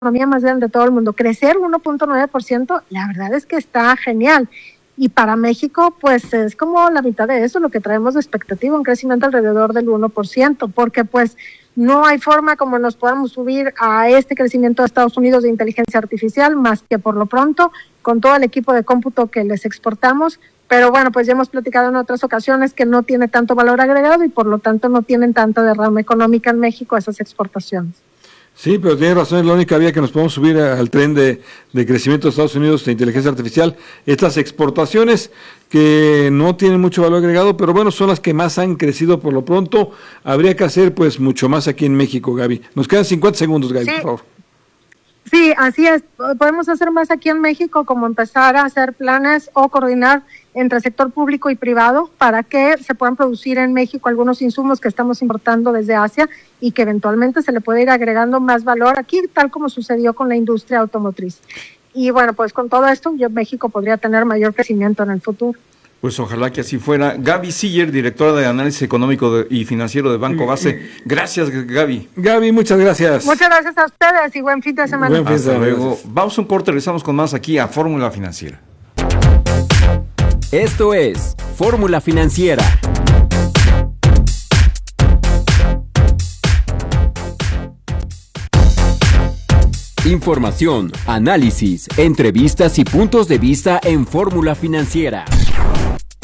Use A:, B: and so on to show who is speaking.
A: economía más grande de todo el mundo, crecer 1.9%, la verdad es que está genial. Y para México, pues es como la mitad de eso, lo que traemos de expectativa, un crecimiento alrededor del 1%, porque pues no hay forma como nos podamos subir a este crecimiento de Estados Unidos de inteligencia artificial, más que por lo pronto con todo el equipo de cómputo que les exportamos. Pero bueno, pues ya hemos platicado en otras ocasiones que no tiene tanto valor agregado y por lo tanto no tienen tanta derrama económica en México esas exportaciones.
B: Sí, pero tiene razón, es la única vía que nos podemos subir al tren de crecimiento de Estados Unidos de inteligencia artificial. Estas exportaciones que no tienen mucho valor agregado, pero bueno, son las que más han crecido por lo pronto. Habría que hacer pues mucho más aquí en México, Gaby. Nos quedan 50 segundos, Gaby,
A: sí.
B: por favor.
A: Sí, así es. Podemos hacer más aquí en México, como empezar a hacer planes o coordinar entre sector público y privado para que se puedan producir en México algunos insumos que estamos importando desde Asia y que eventualmente se le puede ir agregando más valor aquí, tal como sucedió con la industria automotriz. Y bueno, pues con todo esto, México podría tener mayor crecimiento en el futuro.
C: Pues ojalá que así fuera. Gaby Siller, directora de Análisis Económico y Financiero de Banco Base. Gracias, Gaby.
B: Gaby, muchas gracias.
A: Muchas gracias a ustedes y buen fin de semana.
B: Buen fin de semana.
C: Hasta luego. Vamos a un corte, regresamos con más aquí a Fórmula Financiera.
D: Esto es Fórmula Financiera. Información, análisis, entrevistas y puntos de vista en Fórmula Financiera.